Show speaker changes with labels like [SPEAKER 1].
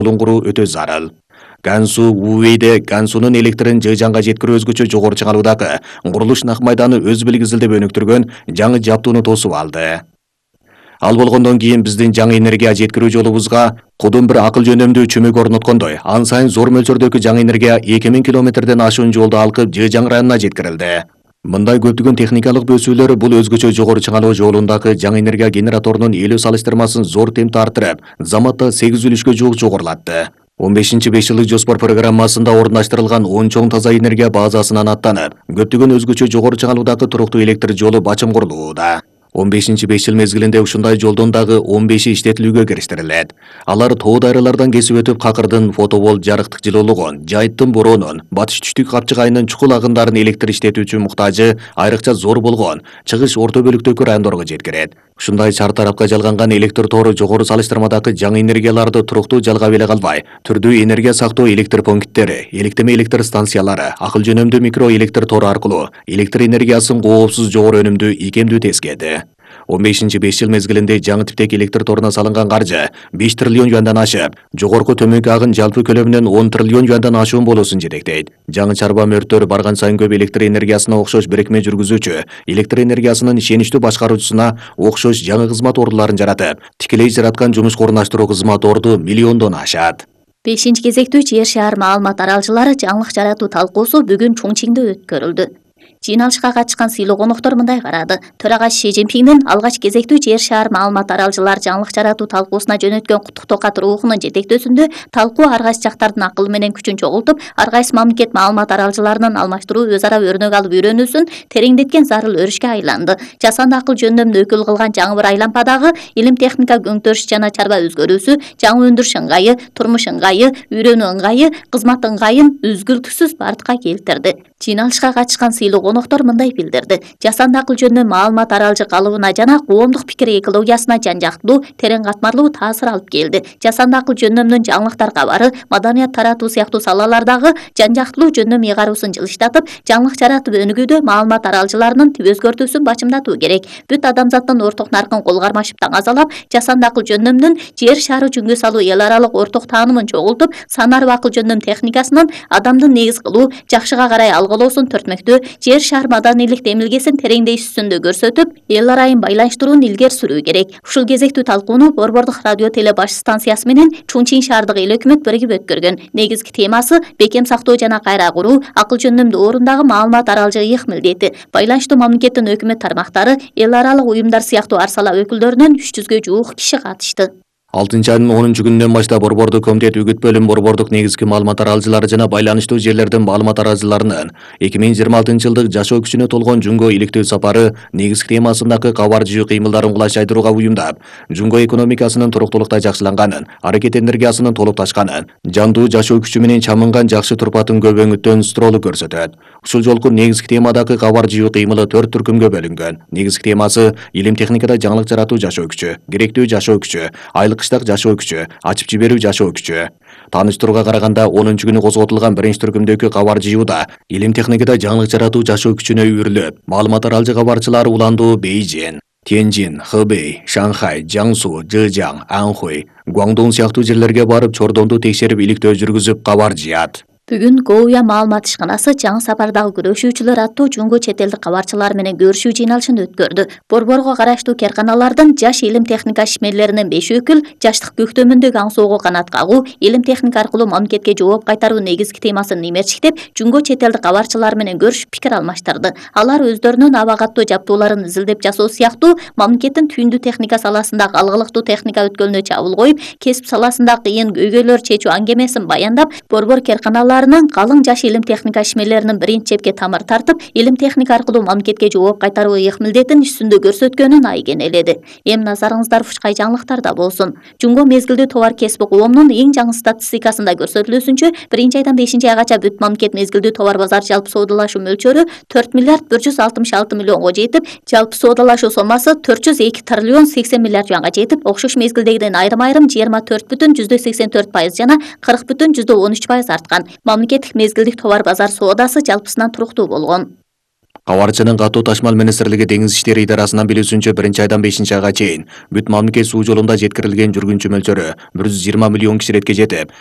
[SPEAKER 1] куруу өтө зарыл. Гансу Увейде Гансунун электрин Жыжанга жеткирүү өзгөчө жогору чыңалуудагы курулуш нак майданы өз билгизилдеп өнүктүргөн жаңы жабдууну тосуп алды. Ал болгондон кийин биздин жаңы энергия жеткирүү жолубузга кудум бир акыл жөнөмдүү чөмүк орноткондой, ан сайын зор мөлчөрдөгү жаңы энергия 2000 километрден ашуун жолду алкып Жыжаң районуна жеткирилди. Мындай көптөгөн техникалык өсүүлөр бул өзгөчө жогору чыңалуу жолундагы жаңы энергия генераторунун элүү салыштырмасын зор темпте арттырып, заматта 8 үлүшкө жуук жогорулатты. 15 5 жылдык жоспар программасында орундаштырылган 10 чоң таза энергия базасынан аттанып, көптөгөн өзгөчө жогору чыңалуудагы туруктуу электр жолу бачым курулууда. 15 5 жыл мезгилинде ушундай жолдон дагы 15 иштетилүүгө кириштирилет. Алар тоо дайралардан кесип өтүп Какырдын фотоволт жарыктык жылуулугун, Жайыттын бороонун, батыш түштүк Капчык айынын чукул агындарын электр иштетүүчү муктажы айрыкча зор болгон чыгыш орто бөлүктөгү райондорго жеткирет. Ушундай чар тарапка жалганган электр тору жогору салыштырмадагы жаңы энергияларды туруктуу жалгап эле калбай, түрдүү энергия сактоо электр пункттери, электеме электр станциялары, акыл жөнөмдүү микро электр тору аркылуу электр энергиясын коопсуз жогору өнүмдүү ийкемдүү тескеди. 15 5 жыл мезгилинде жаңы типтеги электр торуна салынган каржы 5 триллион юандан ашып, жогорку төмөнкү агын жалпы көлөмүнөн 10 триллион юандан ашуун болуусун жетектейт. Жаңы чарба мөрттөр барган сайын көп электр энергиясына окшош бирикме жүргүзүүчү, электр энергиясынын ишеничтүү башкаруучусуна окшош жаңы кызмат ордуларын жаратып, тикелей жараткан жумуш курунуштуруу кызмат орду миллиондон ашат.
[SPEAKER 2] 5-кезектүү жер шаар маалымат аралчылары жаңылык жаратуу талкуусу бүгүн Чоңчиңде өткөрүлдү. Жыйналышка катышкан сыйлуу коноктор мындай карады. Төрагачы Ши Цзиньпиңдин алгач кезектүү жер шаар маалымат аралчылар жаңылык жаратуу талкуусуна жөнөткөн куттуктоо кат рухунун жетектөөсүндө талкуу ар кайсы жактардын акылы менен күчүн чогултуп, ар кайсы мамлекет маалымат аралчыларынын алмаштыруу, өз ара өрнөк алып үйрөнүүсүн тереңдеткен зарыл өрүшкө айланды. Жасанды акыл жөндөмүн өкүл кылган жаңы бир айлампадагы илим техника көңтөрүш жана чарба өзгөрүүсү, жаңы өндүрүш ыңгайы, турмуш ыңгайы, үйрөнүү ыңгайы, кызмат ыңгайын үзгүлтүксүз бартка келтирди. Жыйналышка катышкан сыйлуу коноктор мындай билдирди. Жасанды акыл жөнүндө маалымат аралчы калыбына жана коомдук пикир экологиясына жан-жактуу, терең катмарлуу таасир алып келди. Жасанды акыл жөндөмүнүн жаңылыктар кабары, маданият таратуу сыяктуу салалардагы жан-жактылуу жөндөм ыйгаруусун жылыштатып, жаңылык жаратып өнүгүүдө маалымат аралчыларынын өзгөртүүсүн бачымдатуу керек. Бүт адамзаттын орток наркын кол кармашып таңазалап, жасанды акыл жөндөмүнүн жер шаары жүнгө салуу эл аралык орток таанымын чогултуп, санарып акыл жөндөм техникасынын адамдын негиз кылуу, жакшыга карай алгылоосун төртмөктөө, жер шаар маданийлик демилгесин тереңдейүүсүндө көрсөтүп, эл арайын байланыштырууну илгери сүрүү керек. Ушул кезектүү талкууну Борбордук радио теле баш станциясы менен Чоңчиң шаардык эл өкмөт биригип өткөргөн. Негизги темасы бекем сактоо жана кайра куруу, акыл жөндөмдүү орундагы маалымат аралжыгы ыйык милдети. Байланыштуу мамлекеттин өкмөт тармактары, эл аралык уюмдар сыяктуу ар сала өкүлдөрүнөн 300гө жуук киши катышты.
[SPEAKER 1] 6-айдын 10-күнүнөн баштап Борбордук комитет үгүт бөлүм Борбордук негизги маалымат аралчылары жана байланыштуу жерлердин маалымат аралчыларынын 2026-жылдык жашоо күчүнө толгон Жунго иликтөө сапары негизги темасындагы кабар жыйуу кыймылдарын кулайчайдырууга уюмдап, Жунго экономикасынын туруктуулукта жакшыланганын, аракет энергиясынын толуп ташканын, жандуу жашоо күчү менен чамынган жакшы турпатын көбөңүттөн стролу көрсөтөт. Ушул жолку негизги темадагы кабар жыйуу кыймылы 4 түркүмгө бөлүнгөн. Негизги темасы илим техникада жаңылык жаратуу жашоо күчү, керектүү жашоо күчү, айлык жашоо күчү, ачып жиберүү жашоо күчү. Тааныштырууга караганда 10-күнү козготулган биринчи түркүмдөгү кабар жыюуда илим техникада жаңылык жаратуу жашоо күчүнө үйрүлүп, маалымат аралчы кабарчылар уландуу Бейжин, Тяньжин, Хэбэй, Шанхай, Жангсу, Жыжаң, Анхуй, Гуаңдун сыяктуу жерлерге барып чордонду текшерип иликтөө жүргүзүп кабар жыят.
[SPEAKER 2] Бүгүн Гоуя маалымат ишканасы жаңы сапардагы күрөшүүчүлөр аттуу Жунго чет элдик кабарчылар менен көрүшүү жыйналышын өткөрдү. Борборго караштуу керканалардын жаш илим техника ишмерлеринин 5 өкүл жаштык көктөмүндөгү аңсоого канат кагуу, илим техника аркылуу мамлекетке жооп кайтаруу негизги темасын имертиктеп, Жунго чет элдик кабарчылар менен көрүшүп пикир алмаштырды. Алар өздөрүнүн аба каттоо жабдууларын изилдеп жасоо сыяктуу мамлекеттин түйүндүү техника саласындагы алгылыктуу техника өткөлүнө чабуул коюп, кесип саласындагы кыйын көйгөйлөр чечүү аңгемесин баяндап, борбор керканалар калың жаш илим техника ишмерлеринин биринчи чепке тамыр тартып, илим техника аркылуу мамлекетке жооп кайтаруу ыйык милдетин үстүндө көрсөткөнүн айгенеледи. Эми назарыңыздар ушкай жаңылыктарда болсун. Жунго мезгилдүү товар кесиби коомунун эң жаңы статистикасында көрсөтүлүүсүнчө, 1-айдан 5-айгаcha бүт мамлекет мезгилдүү товар базар жалпы соодалашуу мөлчөрү 4 миллиард 166 миллионго жетип, жалпы соодалашуу сомасы 402 триллион 80 миллиард юанга жетип, окшош мезгилдегиден айрым-айрым 24,84% жана 40,13% арткан. Мамлекеттик мезгилдик товар базар соодасы жалпысынан туруктуу болгон.
[SPEAKER 1] Кабарчынын катуу ташмал министрлиги Деңиз иштери идарасынан билүүсүнчө 1-айдан 5-айга чейин бүт мамлекет суу жолунда жеткирилген жүргүнчү мөлчөрү 120 миллион киширетке жетип,